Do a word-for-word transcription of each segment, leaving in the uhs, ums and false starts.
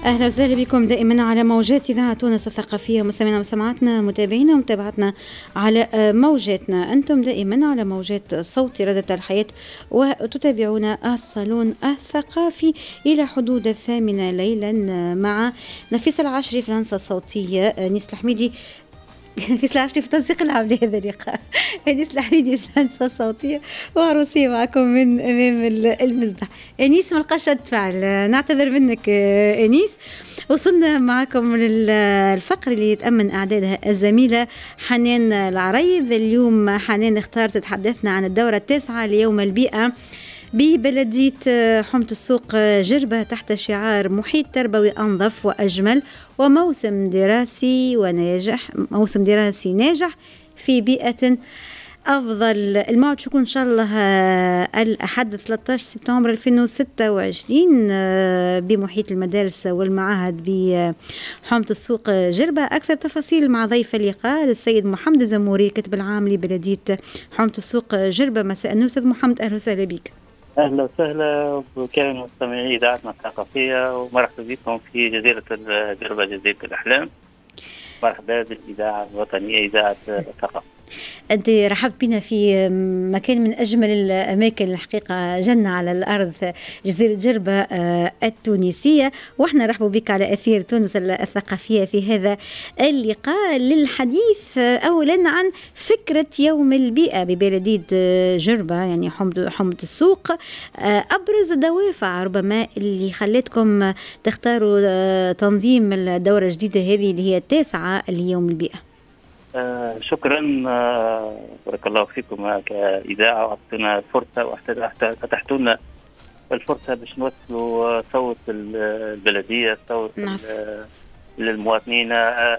أهلا وسهلا بكم دائما على موجات إذاعة تونس الثقافية، مستمعينا ومستمعاتنا متابعينا ومتابعتنا على موجاتنا. أنتم دائما على موجات صوت ردة الحياة وتتابعون الصالون الثقافي إلى حدود الثامنة ليلا مع نفيسة العشري في الهندسة الصوتية، نيس الحميدي نفيس العشري في تنسيق العام لهذا اللقاء، أنيس الحميدي في الهندسة الصوتية، وعروسية معكم من أمام المزدح. أنيس ملقاش رد فعل، نعتذر منك أنيس. وصلنا معكم للفقر اللي يتأمن أعدادها الزميلة حنان العريض. اليوم حنان اختارت تتحدثنا عن الدورة التاسعة ليوم البيئة ببلدية حومة السوق جربة تحت شعار محيط تربوي أنظف وأجمل وموسم دراسي وناجح، موسم دراسي ناجح في بيئة أفضل. الموعد شكون إن شاء الله الأحد ثلاثة عشر سبتمبر ألفين وستة وعشرين بمحيط المدارس والمعاهد بحومة السوق جربة. أكثر تفاصيل مع ضيف اللقاء السيد محمد الزموري الكاتب العام لبلدية حومة السوق جربة. مساء النور أستاذ محمد، أهلا وسهلا بك. أهلا وسهلا بكامل مستمعي إذاعتنا الثقافية، ومرحبا بكم في جزيرة جربة جزيرة الأحلام. مرحبا بالإذاعة الوطنية إذاعة الثقافة. أنت رحبت بنا في مكان من أجمل الأماكن الحقيقة، جنة على الأرض، جزيرة جربة التونسية، وإحنا رحبوا بك على أثير تونس الثقافية في هذا اللقاء للحديث أولا عن فكرة يوم البيئة ببلدية جربة، يعني حومة السوق. أبرز الدوافع ربما اللي خلتكم تختاروا تنظيم الدورة الجديدة هذه اللي هي التاسعة ليوم البيئة. آه شكرا، آه بارك الله فيكم كإذاعة، وأعطينا الفرصة وفتحتونا الفرصة باش نوصلوا صوت البلدية، صوت نعم. للمواطنين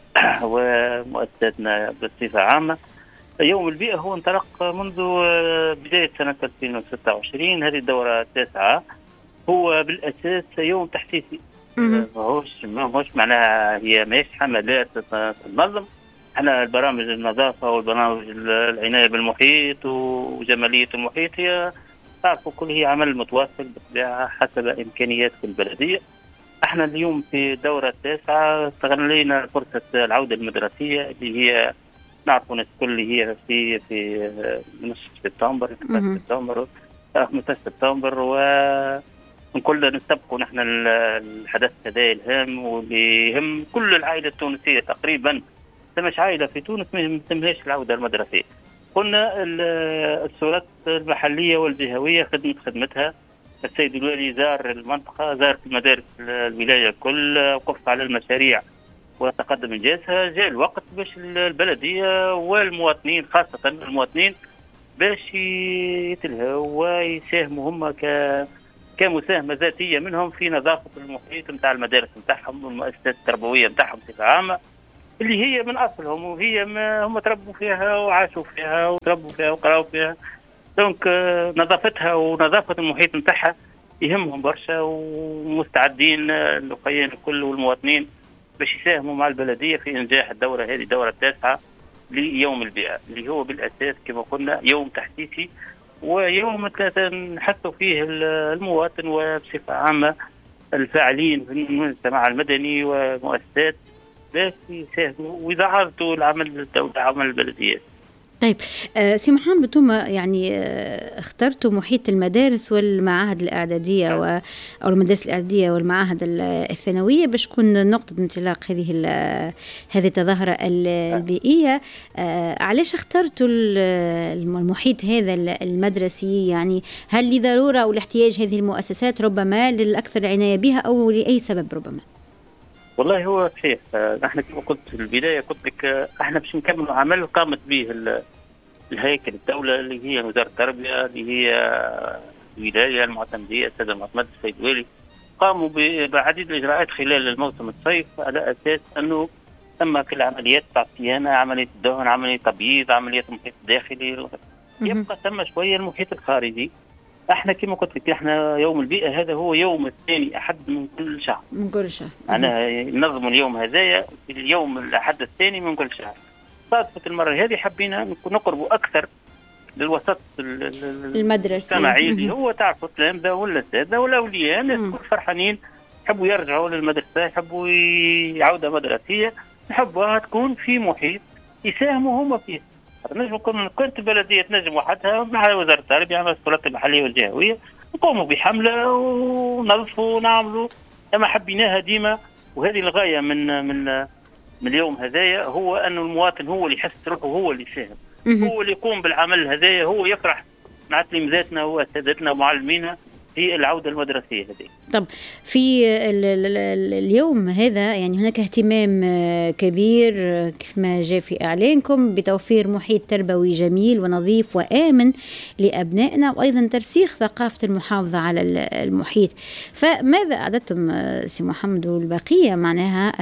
ومؤسساتنا بصفة عامة. يوم البيئة هو انطلق منذ بداية سنة ألفين وستة وعشرين، هذه الدورة التاسعة. هو بالأساس يوم تحسيسي، ماهوش ماهوش معناها هي ماهيش حملات تنظم. احنا البرامج النظافه والبرامج العنايه بالمحيط وجماليه المحيط هي تعرفوا كل هي عمل متواصل بالطبيعه حسب امكانيات البلديه. احنا اليوم في الدوره التاسعه استغلينا فرصه العوده المدرسيه اللي هي نعرفوا الناس الكل اللي هي في في نصف سبتمبر سبتمبر خمسة عشر سبتمبر، ونقول نستبقوا نحن الحدث هذا الهام واللي يهم كل العائله التونسيه تقريبا. مش عائلة في تونس ما تمهاش العودة المدرسية. قلنا الصورات المحلية والجهوية خدمت خدمتها. السيد الوالي زار المنطقة، زار المدارس الولاية الكل، وقف على المشاريع وتقدم إنجازها. جاء الوقت باش البلدية والمواطنين خاصة المواطنين باش يتلهوا ويساهموا هم ك كمساهمة ذاتية منهم في نظافة المحيط نتاع المدارس نتاعهم والمؤسسات التربوية نتاعهم بصفة عامة، اللي هي من أصلهم وهي ما هم تربوا فيها وعاشوا فيها وتربوا فيها وقراوا فيها. دونك نظافتها ونظافة المحيط نتاعها يهمهم برشا، ومستعدين الأخوين الكل والمواطنين باش يساهموا مع البلدية في إنجاح الدورة هذه، الدورة التاسعة ليوم البيئة، اللي هو بالأساس كما قلنا يوم تحسيسي ويوم نحثوا فيه المواطن وبصفة عامة الفاعلين في المجتمع المدني ومؤسسات باش يساهموا وإذا عرضوا العمل الدولة عمل البلديات. طيب آه سي محمد، انتم يعني آه اخترتوا محيط المدارس والمعاهد الإعدادية و... أو المدارس الإعدادية والمعاهد الثانوية باش تكون نقطة انطلاق هذه هذه التظاهرة البيئية. آه علاش اخترتوا المحيط هذا المدرسي؟ يعني هل لضرورة أو لاحتياج هذه المؤسسات ربما للأكثر عناية بها أو لأي سبب ربما؟ والله هو صحيح، احنا كما قلت في البدايه قلت لك احنا باش نكملوا عمل قامت به الهيكل الدوله اللي هي وزاره التربيه، اللي هي الولايه المعتمديه السيد المعتمد السيد الوالي، قاموا بعديد الاجراءات خلال الموسم الصيف على اساس انه تم كل عمليات تاع الصيانه، عمليه الدهن، عمليه تبييض، عمليه المحيط الداخلي، يبقى ثم شويه المحيط الخارجي. احنا كما قلت لك احنا يوم البيئة هذا هو يوم الثاني أحد من كل شهر. من كل شهر. أنا ننظم اليوم هذايا في اليوم الأحد الثاني من كل شهر. صادفة المرة هذه حبينا نقربوا أكثر للوسط المدرسي المجتمعي اللي هو تعرفوا التلامذة والأساتذة والأولياء، الناس كل فرحانين يحبوا يرجعوا للمدرسه، يحبوا يعودوا مدرسيه، يحبوها تكون في محيط يساهموا هما فيه. نجم كون كانت البلديه تنجم وحدها مع وزاره التربيه مع المسؤوليات المحليه والجهويه نقوموا بحمله ونظفوا ونعملوا، اما حبيناها ديما. وهذه الغايه من من من اليوم هذايا، هو أن المواطن هو اللي يحس روحه، هو اللي يساهم، هو اللي يقوم بالعمل هذايا، هو يفرح مع تلامذاتنا واساتذتنا ومعلمينا في العوده المدرسيه هذه. طب في ال ال ال اليوم هذا يعني هناك اهتمام كبير كيف ما جاء في اعلانكم بتوفير محيط تربوي جميل ونظيف وامن لابنائنا، وايضا ترسيخ ثقافه المحافظه على المحيط. فماذا اعددتم سي محمد والبقيه معناها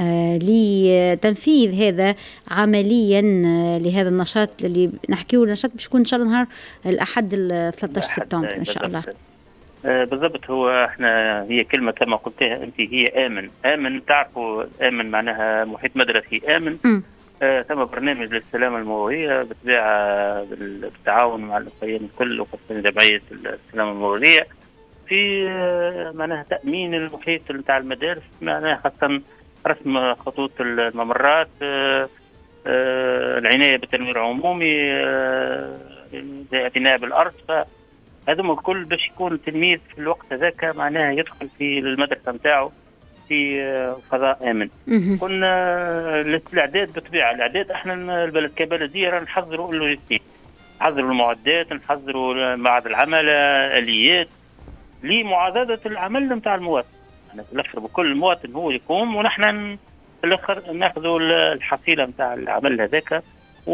لتنفيذ هذا عمليا لهذا النشاط اللي نحكيه؟ النشاط باش يكون ان شاء الله نهار الاحد ثلاثة عشر سبتمبر ان شاء الله. آه بالضبط. هو احنا هي كلمه كما قلتها انت، هي امن. امن تعرفوا امن معناها محيط مدرسي امن. آه ثم برنامج للسلامه المروريه بالطبيعه بالتعاون مع الاخوين الكل وخاصه جمعيه السلامه المروريه في آه معناها تامين المحيط نتاع المدارس، معناها خاصه رسم خطوط الممرات، آه آه العنايه بالتنوير العمومي، آه الاعتناء بالارض. هذوما الكل باش يكون التلميذ في الوقت هذاك معناها يدخل في المدرسه نتاعو في فضاء امن. كنا الاعداد بالطبيعه، الاعداد احنا البلد كبلديه راه نحضروا اللوجستيك، نحضروا المعدات، نحضروا بعض العمل اليات لمعاضده العمل نتاع المواطن. احنا في الاخر بكل مواطن هو يقوم، ونحن في الاخر ناخذوا الحصيله نتاع العمل هذاك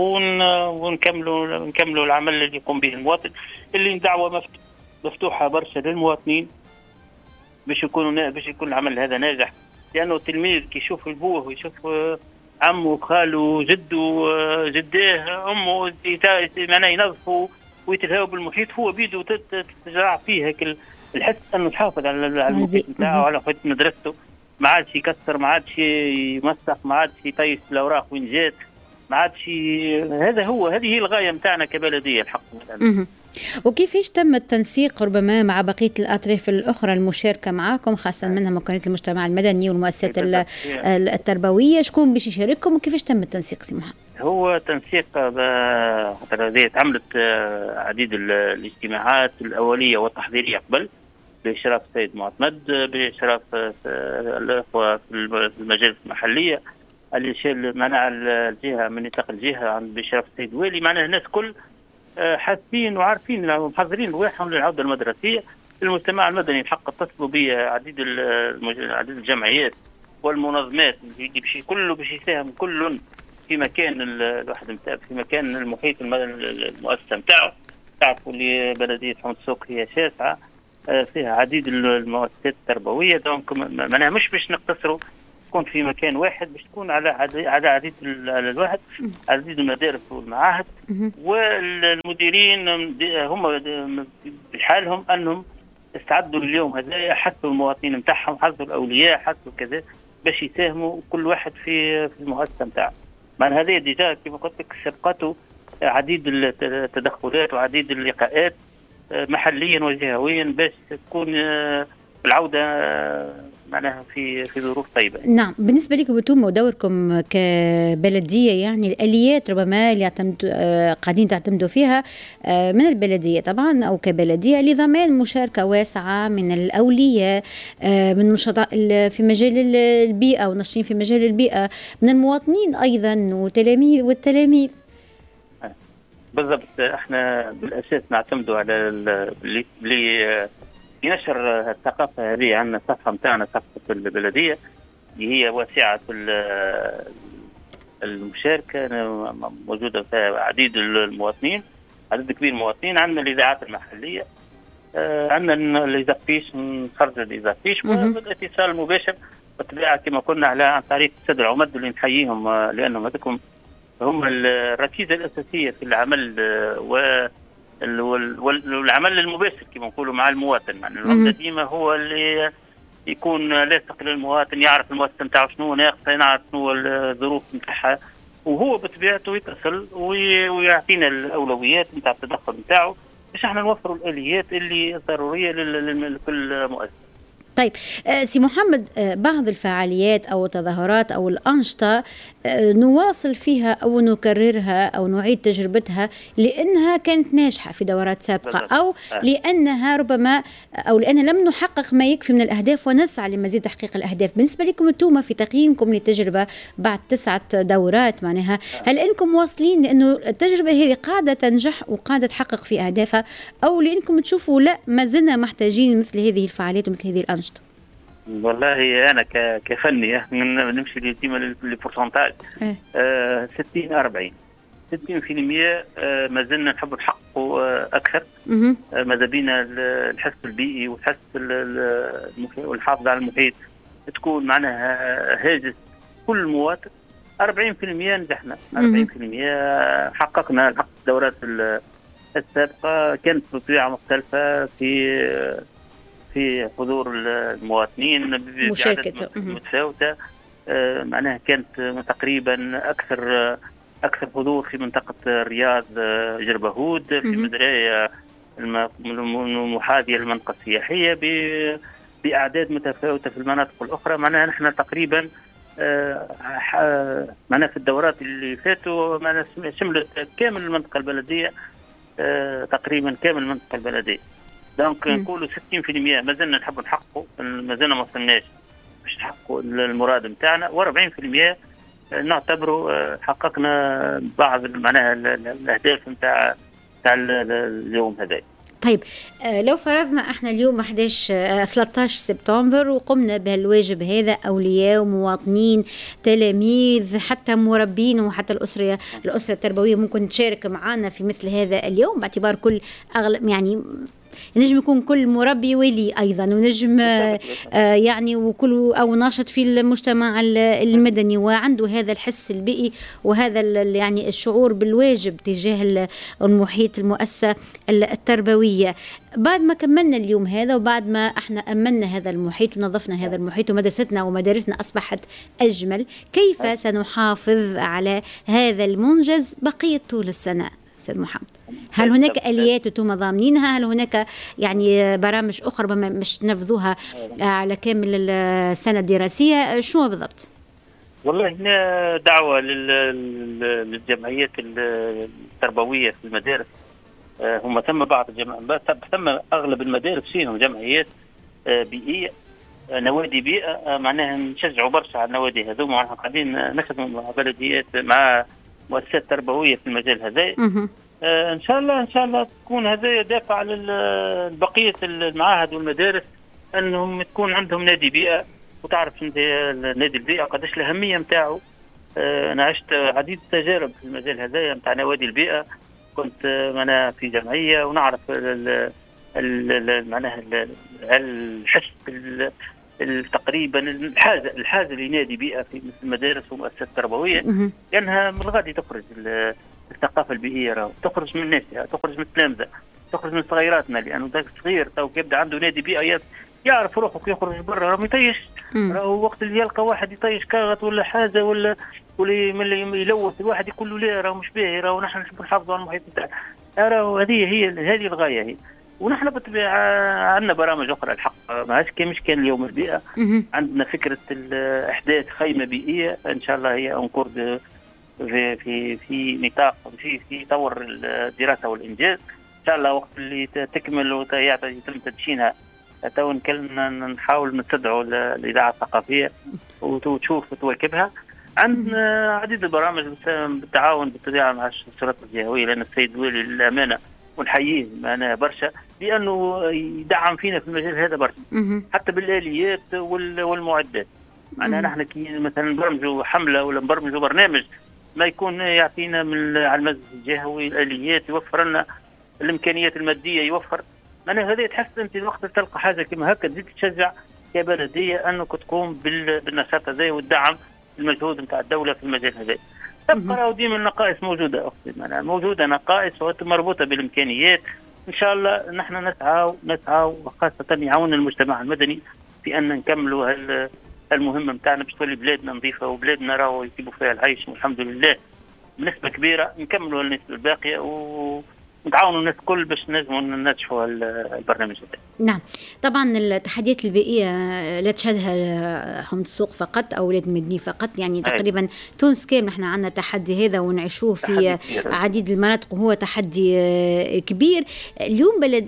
ونكملوا نكملوا العمل اللي يقوم به المواطن، اللي دعوه مفتوحه برشا للمواطنين باش يكونوا باش يكون العمل هذا ناجح. لانه التلميذ كي يشوف ابوه ويشوف عمه خاله جده جداه امه معناه ينظفوا ويتلهوا بالمحيط، هو بيده تتجرع فيه هيك الحس انه يحافظ على المحيط نتاعو وعلى محيط مدرسته، ما عادش يكسر، ما عادش يمسخ، ما عادش يطيش الاوراق وين جات، ما عادش. هذا هو هذه هي الغايه نتاعنا كبلديه الحق. وكيفاش تم التنسيق ربما مع بقيه الاطراف الاخرى المشاركه معكم، خاصه منها مكونات المجتمع المدني والمؤسسات التربويه؟ شكون باش يشارككم وكيفاش تم التنسيق سي محمد؟ هو تنسيق خاطر عملت عديد الاجتماعات الاوليه والتحضيريه قبل باشراف السيد معتمد، باشراف الاخوه في المجالس المحليه اللي شال معناها الجهه من نطاق الجهه عند باشراف السيد والي. معناها الناس كل حاسين وعارفين محضرين رواحهم للعوده المدرسيه. المجتمع المدني الحق اتصلوا به عديد عديد الجمعيات والمنظمات اللي باش كله باش يساهم كل في مكان الواحد نتاع في مكان المحيط المؤسسه نتاعو. تعرفوا اللي بلديه حومه السوق هي شاسعه فيها عديد المؤسسات التربويه، دونك معناها مش باش نقتصروا تكون في مكان واحد، باش تكون على على عديد على الواحد عديد المدارس والمعاهد. والمديرين هم بحالهم انهم استعدوا اليوم هذا، حثوا المواطنين نتاعهم، حثوا الاولياء، حثوا كذا باش يساهموا كل واحد في في المؤسسه نتاعه. مع هذه ديجا كما قلت لك سبقته عديد التدخلات وعديد اللقاءات محليا وجهويا باش تكون العوده معناها في في ظروف طيبه. نعم، بالنسبه لكم انتم ودوركم كبلديه، يعني الاليات ربما اللي يعتمد قاعدين تعتمدوا فيها من البلديه طبعا او كبلديه لضمان مشاركه واسعه من الاولياء، من نشطاء في مجال البيئه وناشطين في مجال البيئه، من المواطنين ايضا وتلاميذ والتلاميذ. بالضبط. احنا بالاساس نعتمدوا على اللي ينشر الثقافه هذه. عندنا صفحه نتاعنا صفحه البلديه اللي هي واسعه المشاركه، موجوده فيها عديد المواطنين، عدد كبير من المواطنين. عندنا الاذاعات المحليه، عندنا الاذاعيش نخرج الاذاعيش والاتصال المباشر بالطبيعه كما قلنا على عن طريق الساده العمد اللي نحييهم لانهم هذوكم هم الركيزه الاساسيه في العمل و والعمل المباشر كما نقولوا مع المواطن. يعني العمده ديما هو اللي يكون لاصق للمواطن، يعرف المؤسسه نتاعو شنو ناقصه، يعرف شنو الظروف نتاعها، وهو بطبيعته يتصل ويعطينا الاولويات نتاع التدخل نتاعو باش احنا نوفروا الاليات اللي ضروريه لكل مؤسسه. طيب سي محمد، بعض الفعاليات أو التظاهرات أو الأنشطة نواصل فيها أو نكررها أو نعيد تجربتها لأنها كانت ناجحة في دورات سابقة، أو لأنها ربما أو لأن لم نحقق ما يكفي من الأهداف ونسعى لمزيد تحقيق الأهداف. بالنسبة لكم أنتم في تقييمكم للتجربة بعد تسعة دورات معناها، هل أنكم واصلين لأنه التجربة هذه قاعدة تنجح وقاعدة تحقق في أهدافها، أو لأنكم تشوفوا لا ما زلنا محتاجين مثل هذه الفعاليات ومثل هذه الأنشطة؟ والله انا كفني نمشي ديما للبورسنتاج ستين أربعين. ستين بالمئة ما زلنا نحب نحققوا اكثر. ماذا بينا الحس البيئي والحس والحافظ على المحيط تكون معناها هاجس كل مواطن. أربعين بالمئة نجحنا، أربعين بالمئة حققنا الدورات السابقه كانت بطبيعه مختلفه في في حضور المواطنين مشاركة متفاوتة. آه معناها كانت تقريبا أكثر أكثر حضور في منطقة الرياض، آه جربهود، في مدراية المحاذية للمنطقة السياحية بأعداد متفاوتة في المناطق الأخرى. معناها نحن تقريبا آه معناها في الدورات اللي فاتوا معناها شملت كامل المنطقة البلدية، آه تقريبا كامل المنطقة البلدية. دونك نقولوا ستين بالمئة ما زلنا نحب نحققوا، ما زلنا ما وصلناش باش نحققوا المراد نتاعنا، وأربعين بالمئة نعتبروا حققنا بعض معناها الاهداف نتاع نتاع اليوم هذا. طيب لو فرضنا احنا اليوم أحد عشر ثلاثة عشر سبتمبر وقمنا بهالواجب هذا، اولياء ومواطنين تلاميذ حتى مربين وحتى الاسره الاسره التربويه ممكن تشارك معنا في مثل هذا اليوم، باعتبار كل اغلب يعني نجم يكون كل مربي ولي ايضا، ونجم آه يعني وكل او ناشط في المجتمع المدني وعنده هذا الحس البيئي وهذا يعني الشعور بالواجب تجاه المحيط المؤسسه التربويه. بعد ما كملنا اليوم هذا وبعد ما احنا امنا هذا المحيط ونظفنا هذا المحيط ومدرستنا ومدارسنا اصبحت اجمل، كيف سنحافظ على هذا المنجز بقيه طول السنه أستاذ محمد؟ هل هناك آليات أنتم ضامنينها؟ هل هناك يعني برامج أخرى مش تنفذوها على كامل السنة الدراسية؟ شنو بالضبط؟ والله هنا دعوة للجمعيات التربوية في المدارس. هم ثم بعض الجمعيات، ثم أغلب المدارس فيهم جمعيات بيئية، نوادي بيئة، معناها نشجعوا برشا على النوادي هذوما، معناها قاعدين نخدموا مع بلديات مع مؤسسات تربويه في المجال هذا. آه ان شاء الله ان شاء الله تكون هذا دافع لبقيه المعاهد والمدارس انهم تكون عندهم نادي بيئه. وتعرف انت نادي البيئه قداش الاهميه نتاعو. آه انا عشت عديد التجارب في المجال هذا نتاع نوادي البيئه، كنت انا في جمعيه ونعرف معناها الحس تقريبا الحاجه الحاجه لنادي بيئه في المدارس والمؤسسات التربويه، لانها من الغادي تخرج الثقافه البيئيه، راهو تخرج من نفسها، تخرج من التلامذه، تخرج من صغيراتنا، لانه ذاك الصغير تو يبدا عنده نادي بيئه يعرف روحه كي يخرج برا راه ما يطيش، راهو وقت اللي يلقى واحد يطيش كاغط ولا حاجه ولا ولا يلوث الواحد يقول له لا راهو مش باهي، راهو نحن نحب نحافظوا على المحيط بتاعنا، راهو هذه هي هذه الغايه هي. ونحن بالطبيعه عندنا برامج اخرى الحق ما كان مش كان اليوم البيئه، عندنا فكره احداث خيمه بيئيه ان شاء الله هي انكور في في في نطاق في في طور الدراسه والانجاز ان شاء الله. وقت اللي تكمل ويتم تدشينها تو نحاول نستدعوا الاذاعه الثقافيه وتشوف وتواكبها. عندنا عديد البرامج بالتعاون بالطبيعه مع الشرطه الجهويه، لان السيد الوالي للامانه ونحييه معنا برشا لانه يدعم فينا في المجال هذا برشا، حتى بالاليات والمعدات. معناها نحن كي مثلا نبرمجوا حمله ولا نبرمجوا برنامج ما يكون يعطينا من على المجلس الجهوي الاليات، يوفر لنا الامكانيات الماديه، يوفر معناها هذا تحس انت الوقت تلقى حاجه كما هكا تزيد تشجع كبلديه انك تقوم بالنشاط هذا وتدعم المجهود نتاع الدوله في المجال هذا. تبقى ديما النقائص موجوده اختي، معناها موجوده نقائص مربوطه بالامكانيات. ان شاء الله نحن نسعى نسعى وخاصه يعاون المجتمع المدني في ان نكملوا المهمه نتاعنا باش تولي بلادنا نظيفه وبلادنا راهو يجيبوا فيها العيش والحمد لله بنسبه كبيره، نكملوا النسبه الباقيه ونتعاونوا الناس الكل باش نجموا ننجحوا البرنامج هذا. نعم، طبعا التحديات البيئية لا تشهدها حومة السوق فقط أو ولاد المدني فقط، يعني تقريبا تونس كامل احنا عندنا تحدي هذا ونعيشوه في عديد المناطق وهو تحدي كبير. اليوم بلد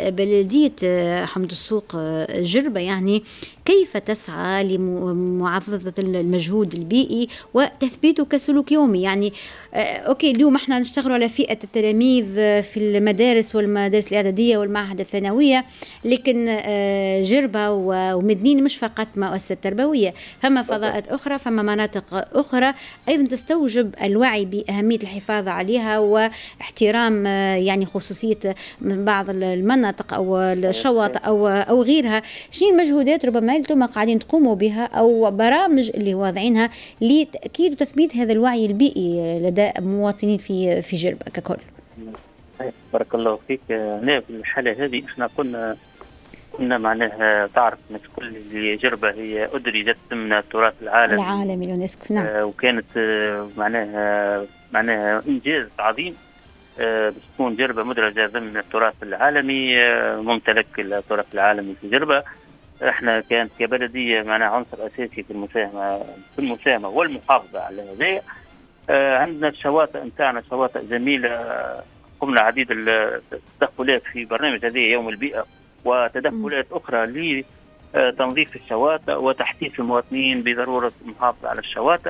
بلدية حومة السوق جربة يعني كيف تسعى لمعززة المجهود البيئي وتثبيته كسلوك يومي؟ يعني أوكي اليوم احنا نشتغل على فئة التلاميذ في المدارس والمدارس الإعدادية والمعهد الثانوية، لكن جربة ومدنين مش فقط مؤسسة تربوية، فما فضاءات أخرى، فما مناطق أخرى أيضا تستوجب الوعي بأهمية الحفاظ عليها واحترام يعني خصوصية بعض المناطق أو الشواطئ أو أو غيرها. شنو المجهودات ربما أنتم قاعدين تقوموا بها أو برامج اللي واضعينها لتأكيد وتثبيت هذا الوعي البيئي لدى مواطنين في في جربة ككل؟ بارك الله فيك. هنا في الحالة هذه احنا قلنا كنا معناها تعرف الناس كل اللي جربة هي أدرجت ضمن التراث العالمي العالمي اليونسكو. نعم. آه وكانت آه معناها معناها إنجاز عظيم آه باش تكون جربة مدرجة ضمن التراث العالمي آه ممتلك التراث العالمي في جربة. احنا كانت كبلدية معناها عنصر أساسي في المساهمة في المساهمة والمحافظة على هذا. آه عندنا الشواطئ نتاعنا شواطئ جميلة، قمنا عديد التدخلات في برنامج هذه يوم البيئة وتدخلات أخرى لتنظيف الشواطئ وتحثيث المواطنين بضرورة المحافظة على الشواطئ.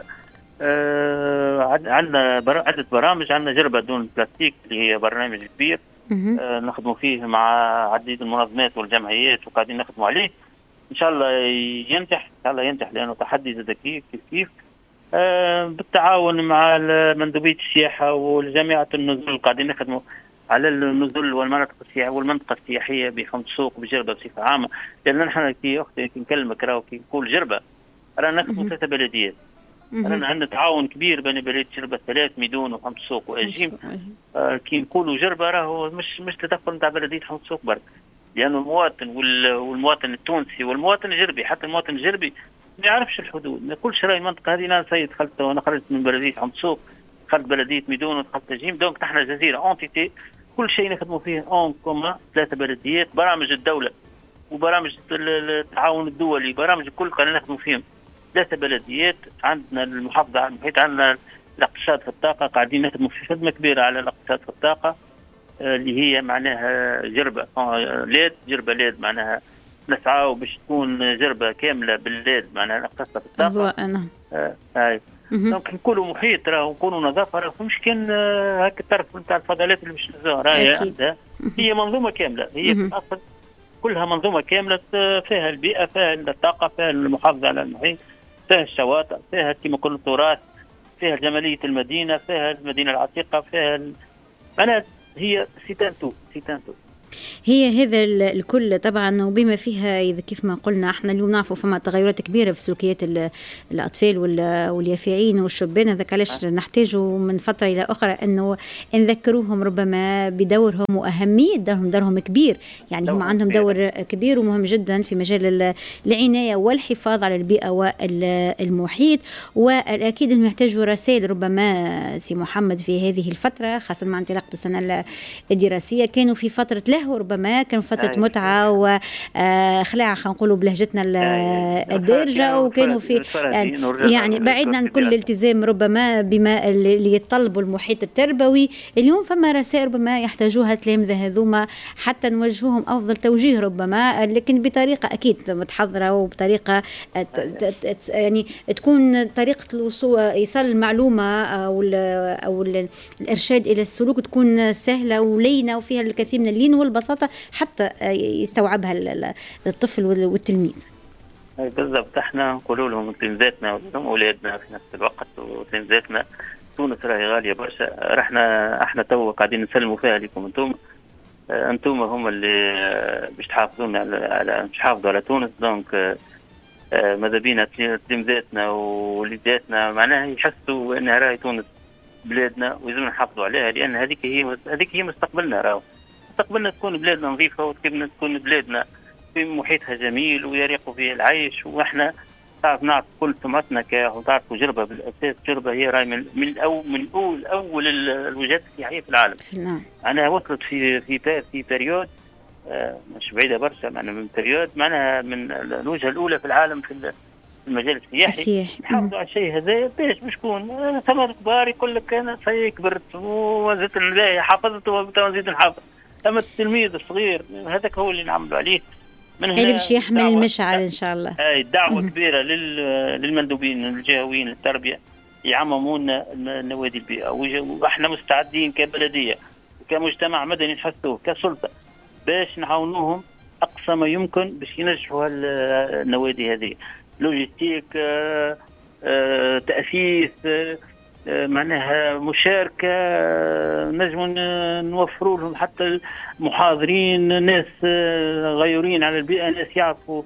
آه عندنا عدة برامج، عندنا جربة دون بلاستيك اللي هي برنامج كبير آه نخدموا فيه مع عديد المنظمات والجمعيات وقاعدين نخدموا عليه. إن شاء الله ينجح، إن شاء الله ينجح لأنه تحدي ذكي كيف كيف آه بالتعاون مع مندوبية السياحة والجامعة النزول قاعدين نخدموا على النزول والمناطق السياحية والمنطقة السياحية بحومة السوق بجربة بصفة عامة. لأن نحن كي أختي كي نكلمك راهو كي نقول جربة رانا نخدموا ثلاثة بلديات، رانا عندنا تعاون كبير بين بلدية جربة ثلاث ميدون وحومة السوق وأجيم. آه كي نقولوا جربة راهو مش مش تدخل نتاع بلدية حومة السوق برك، لأنه المواطن والمواطن التونسي والمواطن الجربي حتى المواطن الجربي ما يعرفش الحدود، ما يقولش راهي المنطقة هذه أنا سيد دخلت وأنا خرجت من بلدية حومة السوق دخلت بلدية ميدون ودخلت أجيم. دونك نحن جزيرة أونتيتي كل شيء نخدموا فيه اون كوما ثلاثه بلديات، برامج الدوله وبرامج التعاون الدولي برامج الكل قاعدين نخدموا فيهم ثلاثه بلديات. عندنا المحافظه على المحيط، عندنا الاقتصاد في الطاقه قاعدين نخدموا في خدمه كبيره على الاقتصاد في الطاقه اللي هي معناها جربه ليد جربه ليد معناها نسعى باش تكون جربه كامله بالليد معناها الاقتصاد في الطاقه. نعم. آه هاي دونك نقولوا محيط راه نقولوا نظافه راه مش كان هكا الطرف نتاع الفضلات اللي مش نزوها راهي هي منظومه كامله، هي في الاصل كلها منظومه كامله فيها البيئه فيها الطاقه فيها المحافظه على المحيط فيها الشواطئ فيها كما قلنا التراث فيها جماليه المدينه فيها المدينه العتيقه فيها ال... أنا هي سيتانتو سيتانتو هي هذا الكل طبعا، وبما فيها إذا كيف ما قلنا احنا اليوم نعرفوا فما تغيرات كبيرة في سلوكيات الأطفال واليافعين والشبان. هذا علاش نحتاج من فترة إلى أخرى أنه نذكروهم ربما بدورهم وأهمية دورهم. دورهم كبير يعني هم عندهم دور كبير ومهم جدا في مجال العناية والحفاظ على البيئة والمحيط. والأكيد أنهم يحتاجوا رسائل ربما سي محمد في هذه الفترة خاصة مع انطلاقة السنة الدراسية. كانوا في فترة لهو ربما كانوا فترة أيه متعة وخلاعة خلينا نقولوا بلهجتنا الدارجة، وكانوا في يعني, يعني بعيدنا عن كل الالتزام ربما بما اللي يتطلبوا المحيط التربوي. اليوم فما رسائل ربما يحتاجوها تلامذة هذوما حتى نوجههم أفضل توجيه ربما، لكن بطريقة أكيد متحضرة وبطريقة يعني تكون طريقة الوصول إيصال المعلومة أو أو الإرشاد إلى السلوك تكون سهلة ولينة وفيها الكثير من اللين والبساطة حتى يستوعبها الطفل والتلميذ. بالضبط، احنا نقولوا لهم تلميذاتنا واولادنا في نفس الوقت وتلميذاتنا تونس راهي غاليه برشا، رحنا احنا تو قاعدين نسلموا فيها لكم انتم انتم هم اللي باش تحافظون على باش تحافظوا على تونس. دونك ماذا بينا تلميذاتنا ووليداتنا معناها يحسوا ان راهي تونس بلادنا ويلزم نحافظوا عليها، لان هذيك هي هذيك هي مستقبلنا. راهو مستقبلنا تكون بلادنا نظيفه وتكون بلادنا في محيطها جميل ويريق فيه العيش. واحنا تعرف نعرف كل سمعتنا كا وتعرفوا جربه بالاساس جربه هي راي من من أو من اول اول الوجهات السياحيه في العالم. نعم. انا وصلت في في في بريود مش بعيده برشا، معناها من بريود، معناها من الوجهه الاولى في العالم في المجال السياحي. نحافظوا على الشيء هذا باش بشكون ثم كبار يقول لك انا سي كبرت وزدت نلاقي حافظت وزيد نحافظ. اما التلميذ الصغير هذاك هو اللي نعملوا عليه، من اللي باش يحمل المشعل ان شاء الله. اي دعوه كبيره للمندوبين الجهويين للتربيه يعمموا لنا نوادي البيئه، واحنا مستعدين كبلديه كمجتمع مدني نحسوه كسلطه باش نعاونوهم اقصى ما يمكن باش ينجحوا النوادي هذه. لوجيستيك، آه، آه، تأسيس، آه، معناها مشاركة، آه، نجموا نوفروا لهم حتى المحاضرين ناس آه، غيورين على البيئة، ناس يعرفوا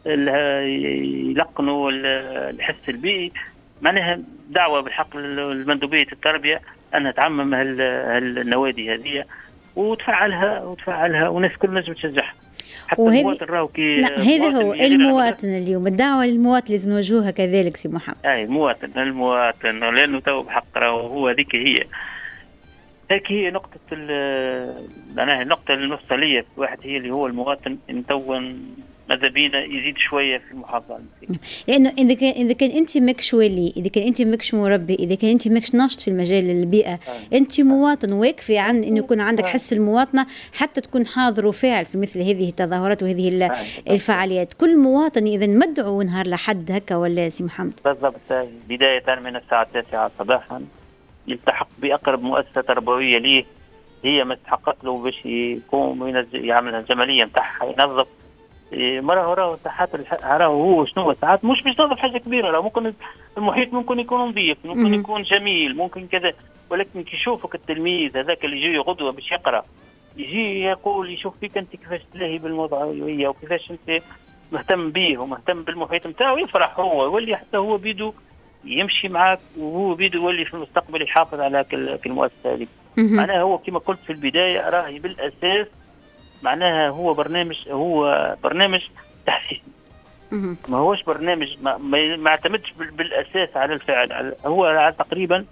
يلقنوا الحس البيئي. معناها دعوة بالحق لمندوبية التربية أنها تعمم هالنوادي هذه وتفعلها وتفعلها والناس كل نجم تشجعها. وهذه لا هذا هو المواطن اليوم، الدعوه للمواطن لازم نوجهوها كذلك سي محمد. اي المواطن المواطن لانه تو بحق راهو هو هذيك هي هيك هي نقطه معناها النقطه المفصليه واحد هي اللي هو المواطن. ان تو ماذا بينا يزيد شويه في المحافظه، لانه اذا كان اذا كان انت ماكش ولي، اذا كان انت ماكش مربي، اذا كان انت ماكش ناشط في المجال البيئه، آه. انت مواطن واكفي عن انه يكون عندك حس المواطنه حتى تكون حاضر وفاعل في مثل هذه التظاهرات وهذه آه. الفعاليات. كل مواطن اذا مدعو نهار لحد هكا ولا سي محمد؟ بالضبط، بدايه من الساعه التاسعة صباحا يلتحق باقرب مؤسسه تربويه ليه هي ما استحقت له باش يقوم يعمل الجماليه نتاعها، ينظف مرة وراه ساعات راهو هو شنو ساعات مش باش نظف حاجه كبيره، راه ممكن المحيط ممكن يكون نظيف، ممكن يكون جميل، ممكن كذا، ولكن كي يشوفك التلميذ هذاك اللي يجي غدوه باش يقرا يجي يقول يشوف فيك انت كيفاش تلاهي بالموضوعيه وكيفاش انت مهتم به ومهتم بالمحيط نتاعو، يفرح هو يولي حتى هو بيدو يمشي معك وهو بيدو يولي في المستقبل يحافظ على المؤسسه هذه. معناها هو كما قلت في البدايه راهي بالاساس معناها هو برنامج هو برنامج تحسيسي، ما هوش برنامج ما, ما يعتمدش بالاساس على الفعل، هو تقريبا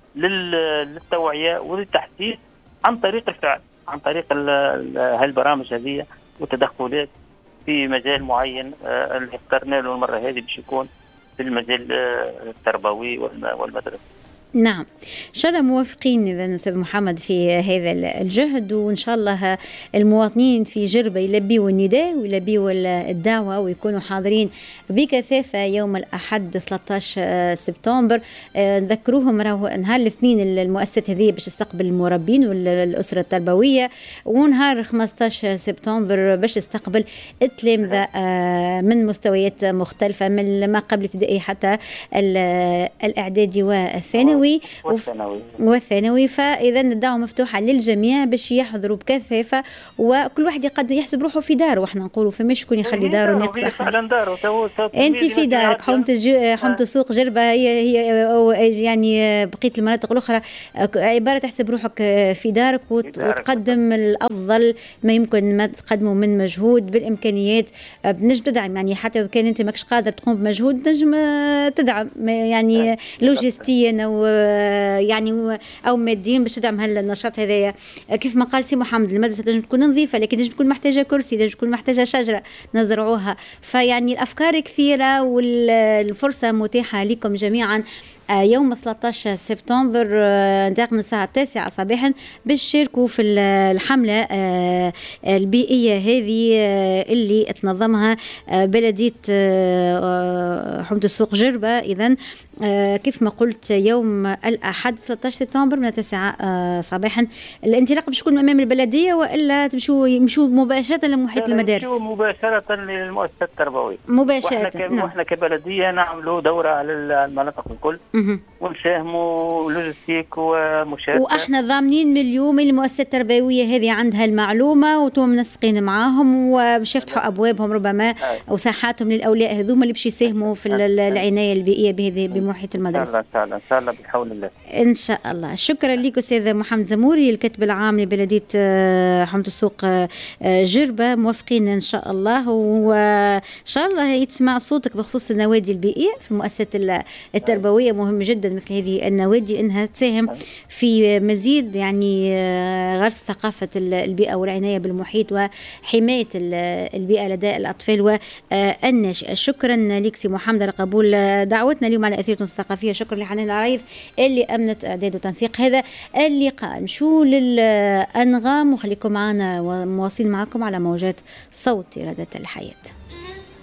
للتوعيه وللتحسيس عن طريق الفعل، عن طريق هالبرامج هذه والتدخلات في مجال معين اللي اخترنا له المره هذه باش يكون في المجال التربوي والمدرسي. نعم، إن شاء الله موافقين إذا أستاذ محمد في هذا الجهد، وإن شاء الله المواطنين في جربة يلبيوا النداء ويلبيوا الدعوة ويكونوا حاضرين بكثافة يوم الأحد ثلاثة عشر سبتمبر. نذكروهم راهو نهار الاثنين المؤسسة هذه باش تستقبل المربين والأسرة التربوية، ونهار خمسة عشر سبتمبر باش تستقبل التلامذة من مستويات مختلفة من ما قبل الابتدائي حتى الإعدادي والثانوي والثانوي والثانوي. فاذا الدعوه مفتوحه للجميع باش يحضروا بكثافه، وكل واحد يقدر يحسب روحه في داره، واحنا نقولوا فماش شكون يخلي داره ناقصه حاجه. انت في دارك حومه الجو... حومه السوق جربه هي هي يعني بقيه المناطق الاخرى عباره تحسب روحك في دارك وت... وتقدم الافضل ما يمكن ما تقدمه من مجهود بالامكانيات. بنجم تدعم يعني حتى اذا كان انت ماكش قادر تقوم بمجهود نجم تدعم يعني لوجستيا او يعني او ماديا باش تدعم هالنشاط هذايا. كيف ما قال سي محمد المدرسه لازم تكون نظيفه، لكن لازم تكون محتاجه كرسي، لازم تكون محتاجه شجره نزرعوها. فيعني الافكار كثيره والفرصه متاحه لكم جميعا يوم ثلاثة عشر سبتمبر انطلاق من الساعة التاسعة صباحا باش تشاركوا في الحملة البيئية هذه اللي تنظمها بلدية حومة السوق جربة. إذن كيف ما قلت يوم الأحد ثلاثة عشر سبتمبر من التاسعة صباحا. الانطلاق باش يكون أمام البلدية وإلا تمشوا يمشوا مباشرة لمحيط المدارس؟ يمشوا مباشرة للمؤسسات التربوية مباشرة. وإحنا, نعم. وإحنا كبلدية نعملوا دورة على المناطق الكل ونساهموا لوجستيك ومشاركة، واحنا ضامنين من اليوم المؤسسة التربوية هذه عندها المعلومة وتم منسقين معاهم وباش يفتحوا ابوابهم ربما وساحاتهم للاولياء هذوما اللي باش يساهموا في العناية البيئية بهذه بمحيط المدرسة. ان شاء الله ان شاء الله بحول الله. ان شاء الله. شكرا لك استاذ محمد زموري الكاتب العام لبلدية حومة السوق جربة. موافقين ان شاء الله، وان شاء الله يتسمع صوتك بخصوص النوادي البيئية في المؤسسات التربوية. مهم جدا مثل هذه النوادي أنها تساهم في مزيد يعني غرس ثقافة البيئة والعناية بالمحيط وحماية البيئة لدى الأطفال والناشئة. شكرا لك سي محمد على قبول دعوتنا اليوم على أثير الثقافية. شكرا لحنان العريض اللي أمنت إعداد وتنسيق هذا اللقاء. نمشوا للأنغام وخليكم معنا ومواصلين معكم على موجات صوت إرادة الحياة.